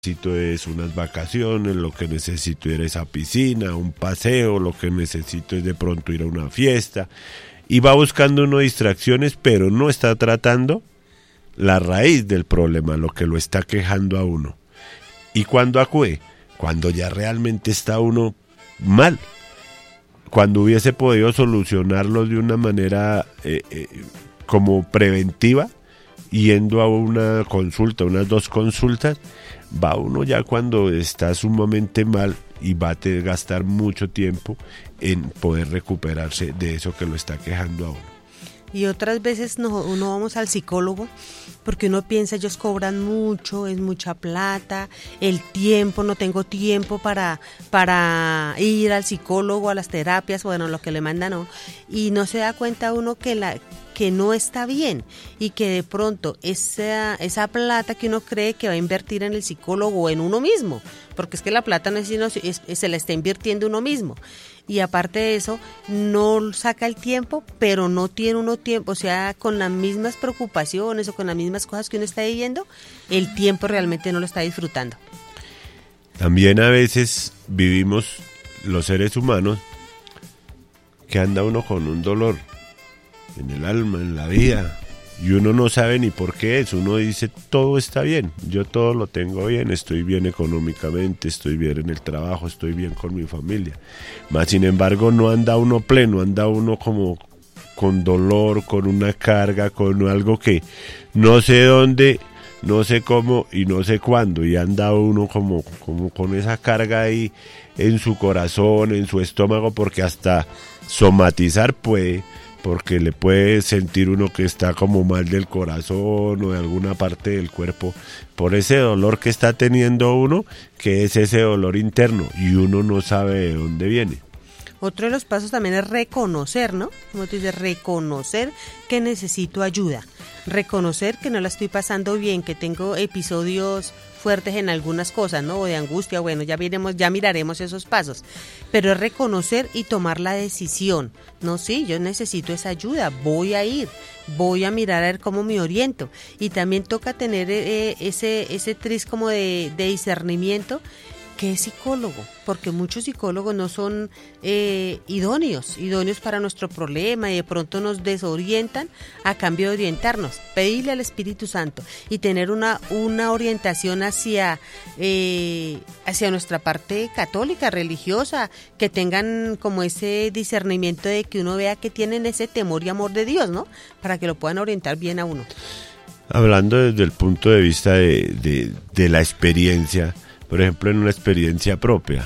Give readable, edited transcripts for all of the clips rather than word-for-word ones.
necesito es unas vacaciones, lo que necesito es esa piscina, un paseo, lo que necesito es de pronto ir a una fiesta. Y va buscando uno distracciones, pero no está tratando la raíz del problema, lo que lo está quejando a uno. ¿Y cuándo acude? Cuando ya realmente está uno mal. Cuando hubiese podido solucionarlo de una manera como preventiva, yendo a una consulta, unas 2 consultas, va uno ya cuando está sumamente mal y va a gastar mucho tiempo en poder recuperarse de eso que lo está quejando a uno. Y otras veces uno vamos al psicólogo porque uno piensa, ellos cobran mucho, es mucha plata, el tiempo, no tengo tiempo para ir al psicólogo, a las terapias, bueno, lo que le mandan, ¿no? Y no se da cuenta uno que no está bien y que de pronto esa plata que uno cree que va a invertir en el psicólogo o en uno mismo, porque es que la plata no es sino se la está invirtiendo uno mismo. Y aparte de eso, no saca el tiempo, pero no tiene uno tiempo, o sea, con las mismas preocupaciones o con las mismas cosas que uno está viviendo, el tiempo realmente no lo está disfrutando. También a veces vivimos los seres humanos que anda uno con un dolor en el alma, en la vida, y uno no sabe ni por qué es. Uno dice, todo está bien, yo todo lo tengo bien, estoy bien económicamente, estoy bien en el trabajo, estoy bien con mi familia. Mas sin embargo no anda uno pleno, anda uno como con dolor, con una carga, con algo que no sé dónde, no sé cómo y no sé cuándo, y anda uno como con esa carga ahí en su corazón, en su estómago, porque hasta somatizar puede, porque le puede sentir uno que está como mal del corazón o de alguna parte del cuerpo por ese dolor que está teniendo uno, que es ese dolor interno, y uno no sabe de dónde viene. Otro de los pasos también es reconocer, ¿no? Como tú dices, reconocer que necesito ayuda, reconocer que no la estoy pasando bien, que tengo episodios fuertes en algunas cosas, ¿no? O de angustia, bueno, ya miraremos esos pasos. Pero es reconocer y tomar la decisión. No, sí, yo necesito esa ayuda, voy a ir, voy a mirar a ver cómo me oriento. Y también toca tener ese tris como de discernimiento. ¿Qué es psicólogo? Porque muchos psicólogos no son idóneos para nuestro problema, y de pronto nos desorientan a cambio de orientarnos. Pedirle al Espíritu Santo y tener una orientación hacia nuestra parte católica, religiosa, que tengan como ese discernimiento de que uno vea que tienen ese temor y amor de Dios, ¿no? Para que lo puedan orientar bien a uno. Hablando desde el punto de vista de la experiencia, por ejemplo, en una experiencia propia,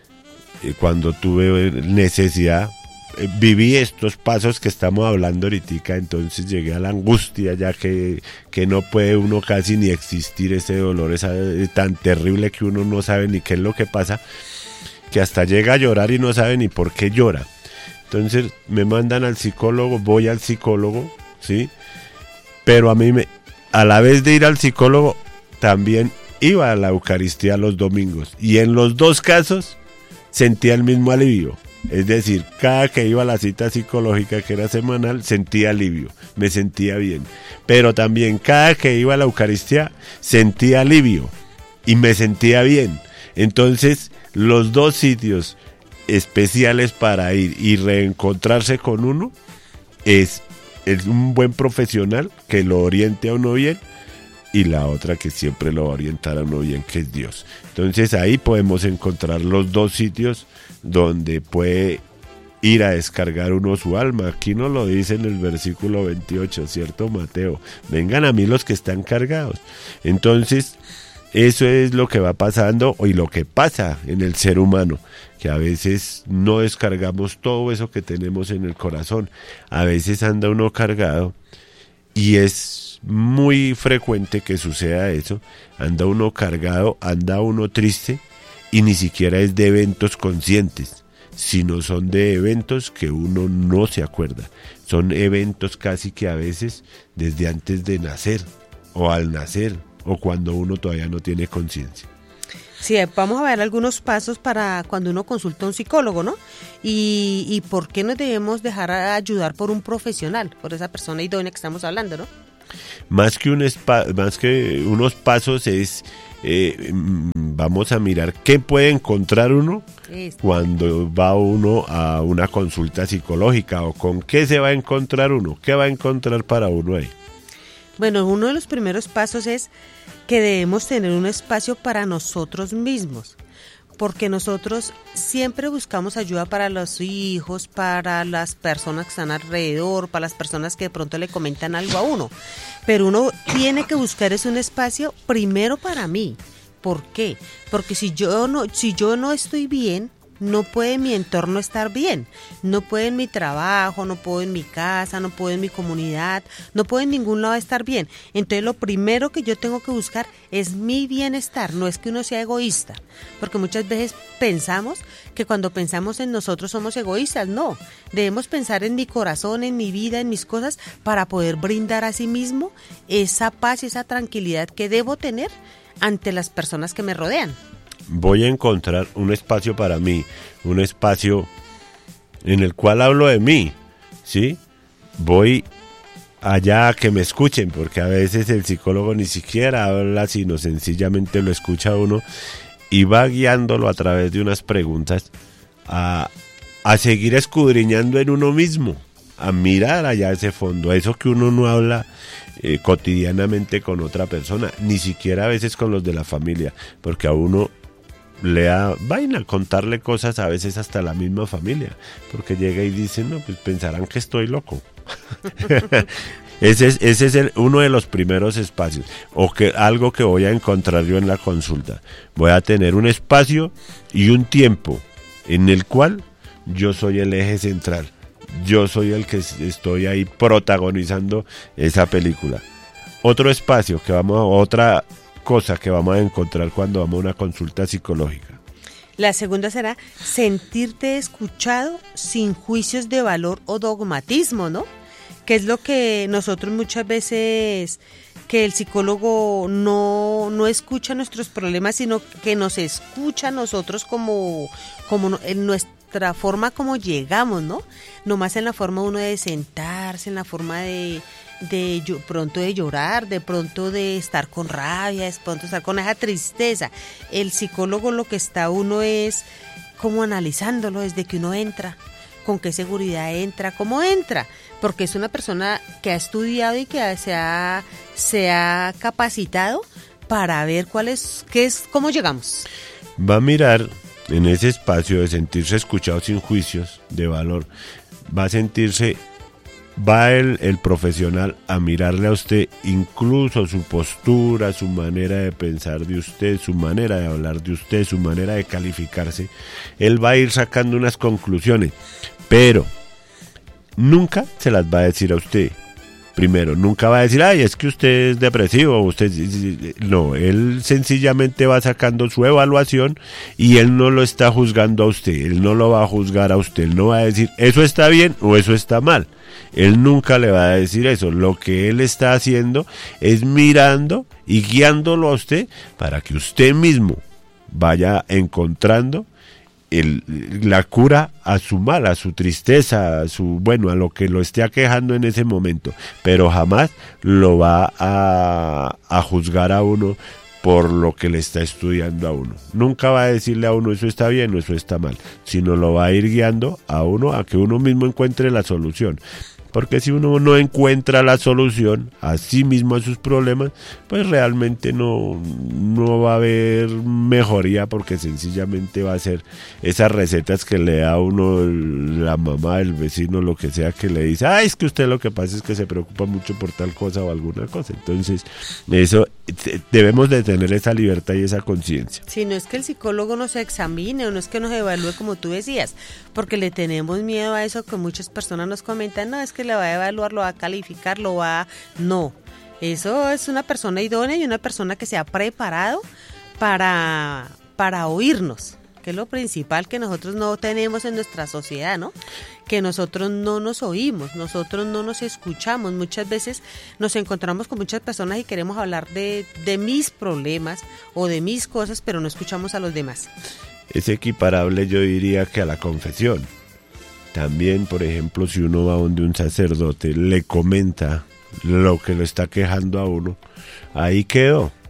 cuando tuve necesidad, viví estos pasos que estamos hablando ahorita, entonces llegué a la angustia, ya que no puede uno casi ni existir, ese dolor tan terrible que uno no sabe ni qué es lo que pasa, que hasta llega a llorar y no sabe ni por qué llora. Entonces me mandan al psicólogo, voy al psicólogo, ¿sí? Pero a la vez de ir al psicólogo, también iba a la Eucaristía los domingos, y en los 2 casos sentía el mismo alivio. Es decir, cada que iba a la cita psicológica, que era semanal, sentía alivio, me sentía bien. Pero también cada que iba a la Eucaristía sentía alivio y me sentía bien. Entonces, los 2 sitios especiales para ir y reencontrarse con uno es un buen profesional que lo oriente a uno bien, y la otra que siempre lo va a orientar a uno bien, que es Dios. Entonces ahí podemos encontrar los 2 sitios donde puede ir a descargar uno su alma. Aquí nos lo dice en el versículo 28, ¿cierto, Mateo? Vengan a mí los que están cargados. Entonces, eso es lo que va pasando y lo que pasa en el ser humano, que a veces no descargamos todo eso que tenemos en el corazón. A veces anda uno cargado y es muy frecuente que suceda eso, anda uno cargado, anda uno triste, y ni siquiera es de eventos conscientes, sino son de eventos que uno no se acuerda. Son eventos casi que a veces desde antes de nacer, o al nacer, o cuando uno todavía no tiene conciencia. Sí, vamos a ver algunos pasos para cuando uno consulta a un psicólogo, ¿no? Y por qué nos debemos dejar ayudar por un profesional, por esa persona idónea que estamos hablando, ¿no? Más que unos pasos es vamos a mirar qué puede encontrar uno cuando va uno a una consulta psicológica, o con qué se va a encontrar uno, qué va a encontrar para uno ahí. Bueno, uno de los primeros pasos es que debemos tener un espacio para nosotros mismos, porque nosotros siempre buscamos ayuda para los hijos, para las personas que están alrededor, para las personas que de pronto le comentan algo a uno, pero uno tiene que buscar un espacio primero para mí. ¿Por qué? Porque si yo no estoy bien, no puede mi entorno estar bien, no puede en mi trabajo, no puedo en mi casa, no puedo en mi comunidad, no puedo en ningún lado estar bien. Entonces lo primero que yo tengo que buscar es mi bienestar, no es que uno sea egoísta, porque muchas veces pensamos que cuando pensamos en nosotros somos egoístas. No, debemos pensar en mi corazón, en mi vida, en mis cosas, para poder brindar a sí mismo esa paz y esa tranquilidad que debo tener ante las personas que me rodean. Voy a encontrar un espacio para mí, un espacio en el cual hablo de mí, ¿sí? Voy allá a que me escuchen, porque a veces el psicólogo ni siquiera habla, sino sencillamente lo escucha a uno y va guiándolo a través de unas preguntas a seguir escudriñando en uno mismo, a mirar allá ese fondo, a eso que uno no habla cotidianamente con otra persona, ni siquiera a veces con los de la familia, porque a uno le da vaina contarle cosas a veces hasta la misma familia, porque llega y dice, no, pues pensarán que estoy loco. Ese es uno de los primeros espacios, o que algo que voy a encontrar yo en la consulta. Voy a tener un espacio y un tiempo en el cual yo soy el eje central, yo soy el que estoy ahí protagonizando esa película. Otro espacio otra cosa que vamos a encontrar cuando vamos a una consulta psicológica. La segunda será sentirte escuchado sin juicios de valor o dogmatismo, ¿no? Que es lo que nosotros muchas veces, que el psicólogo no escucha nuestros problemas, sino que nos escucha a nosotros como en nuestra forma como llegamos, ¿no? Nomás en la forma uno de sentarse, en la forma de pronto de llorar, de pronto de estar con rabia, de pronto estar con esa tristeza. El psicólogo lo que está uno es como analizándolo desde que uno entra, con qué seguridad entra, cómo entra, porque es una persona que ha estudiado y que se ha capacitado para ver cómo llegamos. Va a mirar en ese espacio de sentirse escuchado sin juicios de valor, va el profesional a mirarle a usted, incluso su postura, su manera de pensar de usted, su manera de hablar de usted, su manera de calificarse. Él va a ir sacando unas conclusiones, pero nunca se las va a decir a usted. Primero, nunca va a decir, ay, es que usted es depresivo, no, él sencillamente va sacando su evaluación y él no lo está juzgando a usted, él no lo va a juzgar a usted, él no va a decir, eso está bien o eso está mal, él nunca le va a decir eso. Lo que él está haciendo es mirando y guiándolo a usted para que usted mismo vaya encontrando la cura a su mal, a su tristeza, a lo que lo esté aquejando en ese momento, pero jamás lo va a juzgar a uno por lo que le está estudiando a uno. Nunca va a decirle a uno eso está bien o eso está mal, sino lo va a ir guiando a uno a que uno mismo encuentre la solución. Porque si uno no encuentra la solución a sí mismo a sus problemas, pues realmente no va a haber mejoría, porque sencillamente va a ser esas recetas que le da a uno la mamá, el vecino, lo que sea, que le dice, ay, es que usted lo que pasa es que se preocupa mucho por tal cosa o alguna cosa. Entonces, eso debemos de tener esa libertad y esa conciencia. Si no es que el psicólogo nos examine o no es que nos evalúe como tú decías, porque le tenemos miedo a eso que muchas personas nos comentan, no, es que le va a evaluar, lo va a calificar, no, eso es una persona idónea y una persona que se ha preparado para oírnos, que es lo principal que nosotros no tenemos en nuestra sociedad, ¿no? Que nosotros no nos oímos, nosotros no nos escuchamos. Muchas veces nos encontramos con muchas personas y queremos hablar de mis problemas o de mis cosas, pero no escuchamos a los demás. Es equiparable, yo diría, que a la confesión. También, por ejemplo, si uno va donde un sacerdote le comenta lo que lo está quejando a uno, ahí quedó.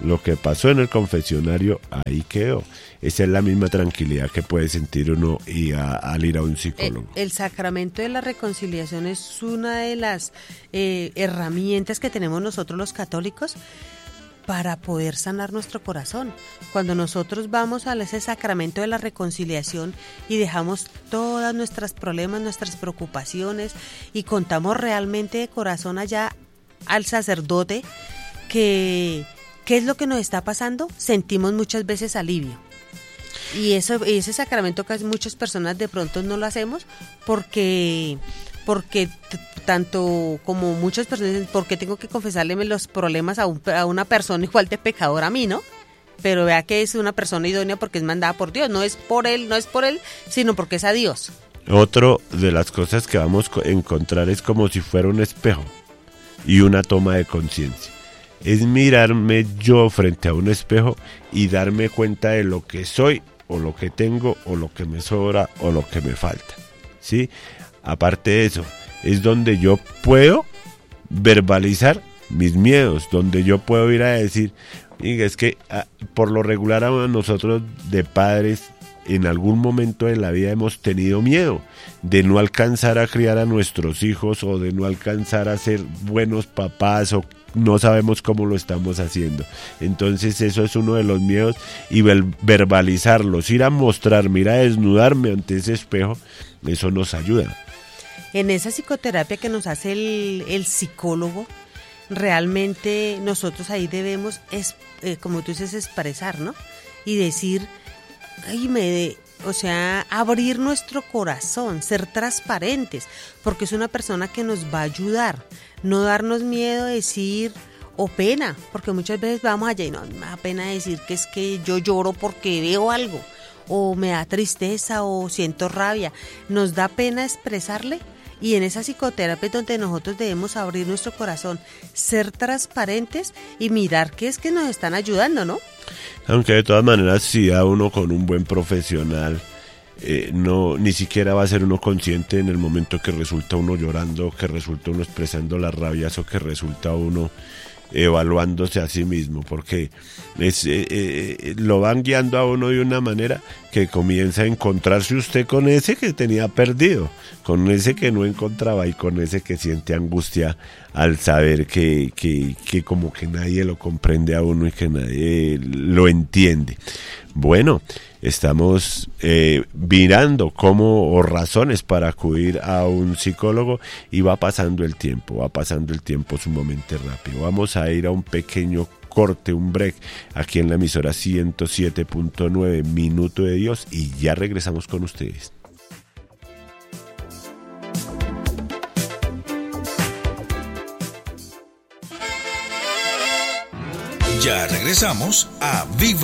lo que pasó en el confesionario, ahí quedó. Esa es la misma tranquilidad que puede sentir uno al ir a un psicólogo. El sacramento de la reconciliación es una de las herramientas que tenemos nosotros los católicos para poder sanar nuestro corazón. Cuando nosotros vamos a ese sacramento de la reconciliación y dejamos todos nuestros problemas, nuestras preocupaciones y contamos realmente de corazón allá al sacerdote qué es lo que nos está pasando, sentimos muchas veces alivio. Y ese sacramento que muchas personas de pronto no lo hacemos porque tanto como muchas personas dicen, ¿por qué tengo que confesarle los problemas a una persona igual de pecadora a mí, no? Pero vea que es una persona idónea porque es mandada por Dios, no es por él, sino porque es a Dios. Otro de las cosas que vamos a encontrar es como si fuera un espejo y una toma de conciencia. Es mirarme yo frente a un espejo y darme cuenta de lo que soy, o lo que tengo, o lo que me sobra, o lo que me falta, ¿sí? Aparte de eso, es donde yo puedo verbalizar mis miedos, donde yo puedo ir a decir, es que por lo regular a nosotros de padres en algún momento de la vida hemos tenido miedo de no alcanzar a criar a nuestros hijos o de no alcanzar a ser buenos papás o no sabemos cómo lo estamos haciendo. Entonces eso es uno de los miedos y verbalizarlos, ir a mostrarme, ir a desnudarme ante ese espejo, eso nos ayuda. En esa psicoterapia que nos hace el psicólogo, realmente nosotros ahí debemos, como tú dices, expresar, ¿no? Y decir, abrir nuestro corazón, ser transparentes, porque es una persona que nos va a ayudar, no darnos miedo a decir, o pena, porque muchas veces vamos allá y no me da pena decir que es que yo lloro porque veo algo, o me da tristeza, o siento rabia, nos da pena expresarle. Y en esa psicoterapia es donde nosotros debemos abrir nuestro corazón, ser transparentes y mirar qué es que nos están ayudando, ¿no? Aunque de todas maneras, si da uno con un buen profesional, ni siquiera va a ser uno consciente en el momento que resulta uno llorando, que resulta uno expresando las rabias o que resulta uno evaluándose a sí mismo, porque lo van guiando a uno de una manera que comienza a encontrarse usted con ese que tenía perdido, con ese que no encontraba y con ese que siente angustia al saber que como que nadie lo comprende a uno y que nadie lo entiende. Bueno, estamos mirando cómo o razones para acudir a un psicólogo y va pasando el tiempo sumamente rápido. Vamos a ir a un pequeño corte, un break, aquí en la emisora 107.9 Minuto de Dios y ya regresamos con ustedes. Ya regresamos a Viva